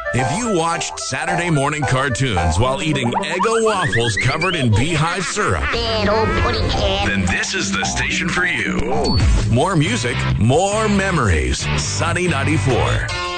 If you watched Saturday morning cartoons while eating Eggo waffles covered in beehive syrup, then this is the station for you. More music, more memories. Sunny 94.